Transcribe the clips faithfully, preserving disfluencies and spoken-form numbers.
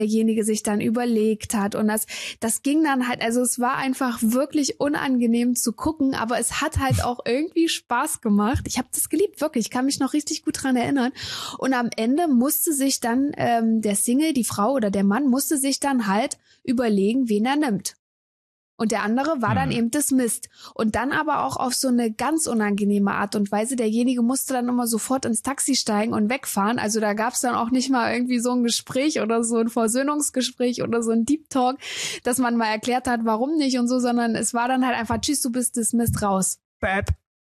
derjenige sich dann überlegt hat und das, das ging dann halt, also es war einfach wirklich unangenehm zu gucken, aber es hat halt auch irgendwie Spaß gemacht. Ich habe das geliebt, wirklich, ich kann mich noch richtig gut dran erinnern und am Ende musste sich dann ähm, der Single, die Frau oder der Mann musste sich dann halt überlegen, wen er nimmt. Und der andere war dann hm. eben dismissed. Und dann aber auch auf so eine ganz unangenehme Art und Weise. Derjenige musste dann immer sofort ins Taxi steigen und wegfahren. Also da gab es dann auch nicht mal irgendwie so ein Gespräch oder so ein Versöhnungsgespräch oder so ein Deep Talk, dass man mal erklärt hat, warum nicht und so, sondern es war dann halt einfach, tschüss, du bist dismissed, raus. Bäb.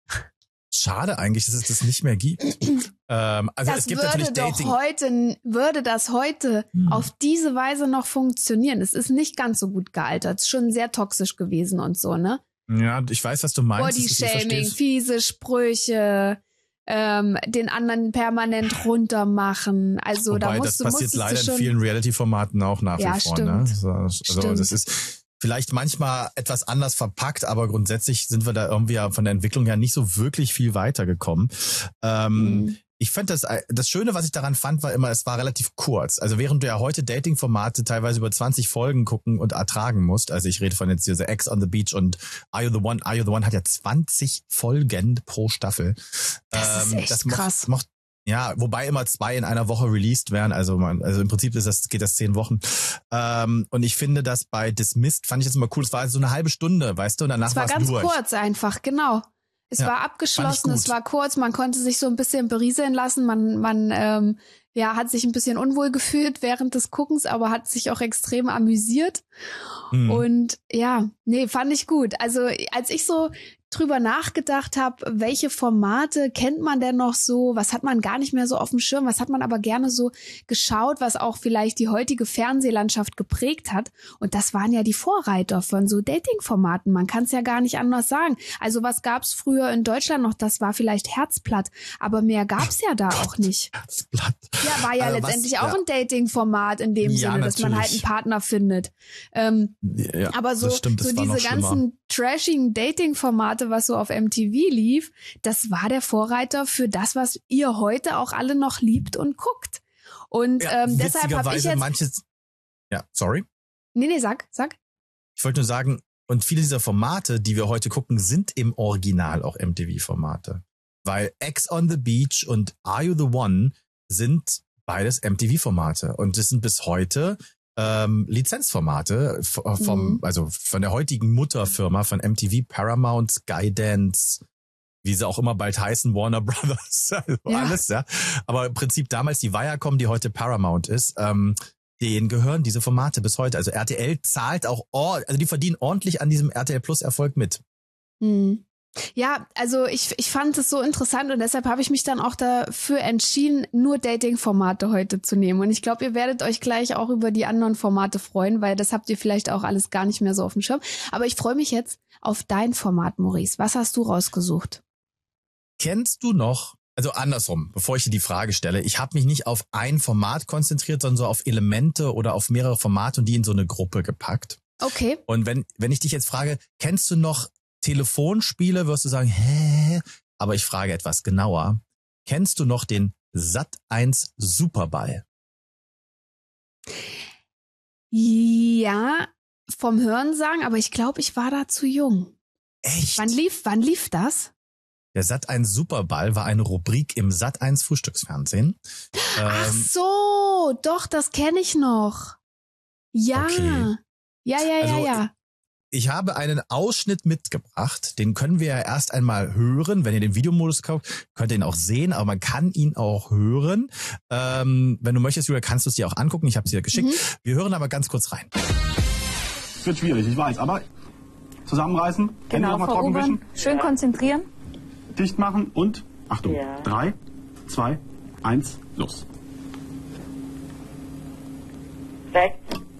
Schade eigentlich, dass es das nicht mehr gibt. ähm, also das es gibt würde natürlich doch Dating. heute, würde das heute hm. auf diese Weise noch funktionieren. Es ist nicht ganz so gut gealtert. Es ist schon sehr toxisch gewesen und so, ne? Ja, ich weiß, was du meinst. Bodyshaming, fiese Sprüche, ähm, den anderen permanent runtermachen. Also Wobei, da musst das du, passiert leider schon in vielen Reality-Formaten auch nach ja, wie vor. Stimmt. Ne? So, also stimmt. das ist vielleicht manchmal etwas anders verpackt, aber grundsätzlich sind wir da irgendwie von der Entwicklung her nicht so wirklich viel weitergekommen. Ähm, mhm. Ich fand das, das Schöne, was ich daran fand, war immer, es war relativ kurz. Also während du ja heute Dating-Formate teilweise über zwanzig Folgen gucken und ertragen musst, also ich rede von jetzt hier so Ex on the Beach und Are You the One, Are You the One hat ja zwanzig Folgen pro Staffel. Das ist echt das krass. Mocht, mocht, ja, wobei immer zwei in einer Woche released werden, also man, also im Prinzip ist das, geht das zehn Wochen. Ähm, und ich finde das bei Dismissed, fand ich das immer cool, es war so eine halbe Stunde, weißt du, und danach war es durch. Es war ganz kurz einfach, genau. Es ja, war abgeschlossen, es war kurz, man konnte sich so ein bisschen berieseln lassen, man, man, ähm, ja, hat sich ein bisschen unwohl gefühlt während des Guckens, aber hat sich auch extrem amüsiert. Mhm. Und ja, nee, fand ich gut. Also als ich so drüber nachgedacht habe, welche Formate kennt man denn noch so, was hat man gar nicht mehr so auf dem Schirm, was hat man aber gerne so geschaut, was auch vielleicht die heutige Fernsehlandschaft geprägt hat. Und das waren ja die Vorreiter von so Dating-Formaten. Man kann es ja gar nicht anders sagen. Also was gab's früher in Deutschland noch? Das war vielleicht Herzblatt, aber mehr gab's ja da auch nicht. Herzblatt. Ja, war ja also letztendlich was, auch ja. ein Dating-Format in dem ja, Sinne, dass natürlich. Man halt einen Partner findet. Ähm, ja, aber so, stimmt, so diese ganzen trashigen Dating-Formate, was so auf M T V lief, das war der Vorreiter für das, was ihr heute auch alle noch liebt und guckt. Und ja, ähm, deshalb habe ich jetzt... Manches, ja, sorry. Nee, nee, sag, sag. Ich wollte nur sagen, und viele dieser Formate, die wir heute gucken, sind im Original auch M T V-Formate. Weil Ex on the Beach und Are You the One sind beides M T V-Formate. Und das sind bis heute ähm, Lizenzformate vom, mhm. also von der heutigen Mutterfirma von M T V, Paramount, Skydance, wie sie auch immer bald heißen, Warner Brothers, also ja. alles, ja. Aber im Prinzip damals die Viacom, die heute Paramount ist, ähm, denen gehören diese Formate bis heute. Also R T L zahlt auch, also die verdienen ordentlich an diesem R T L Plus Erfolg mit. Mhm. Ja, also ich ich fand es so interessant und deshalb habe ich mich dann auch dafür entschieden, nur Dating-Formate heute zu nehmen. Und ich glaube, ihr werdet euch gleich auch über die anderen Formate freuen, weil das habt ihr vielleicht auch alles gar nicht mehr so auf dem Schirm. Aber ich freue mich jetzt auf dein Format, Maurice. Was hast du rausgesucht? Kennst du noch, also andersrum, bevor ich dir die Frage stelle, ich habe mich nicht auf ein Format konzentriert, sondern so auf Elemente oder auf mehrere Formate und die in so eine Gruppe gepackt. Okay. Und wenn wenn ich dich jetzt frage, kennst du noch Telefonspiele, wirst du sagen, hä? Aber ich frage etwas genauer. Kennst du noch den Sat eins Superball? Ja, vom Hörensagen, aber ich glaube, ich war da zu jung. Echt? Wann lief, wann lief das? Der Sat eins Superball war eine Rubrik im Sat eins Frühstücksfernsehen. Ach ähm, so, doch, das kenne ich noch. Ja. Okay. Ja, ja, also, ja, ja. Ich habe einen Ausschnitt mitgebracht, den können wir ja erst einmal hören. Wenn ihr den Videomodus kauft, könnt ihr ihn auch sehen, aber man kann ihn auch hören. Ähm, wenn du möchtest, Julia, kannst du es dir auch angucken. Ich habe es dir geschickt. Mhm. Wir hören aber ganz kurz rein. Es wird schwierig, ich weiß, aber zusammenreißen, Hände genau, nochmal trocken wischen. Schön konzentrieren. Dicht machen und, Achtung, ja. drei, zwei, eins, los. Weg.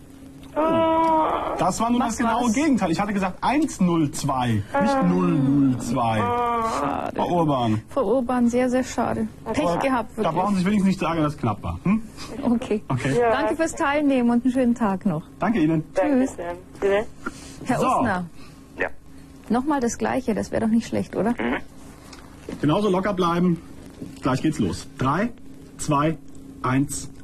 Das war nur das genaue Gegenteil. Ich hatte gesagt eins null zwei, nicht null null zwei. Schade. Frau Urban. Frau Urban, sehr, sehr schade. Pech Aber gehabt, wirklich. Da brauchen Sie sich wenigstens nicht sagen, dass es knapp war. Hm? Okay. okay. Ja. Danke fürs Teilnehmen und einen schönen Tag noch. Danke Ihnen. Tschüss. Danke. Herr so. Usner. Ja. Nochmal das Gleiche, das wäre doch nicht schlecht, oder? Mhm. Genauso locker bleiben. Gleich geht's los. Drei, zwei, eins.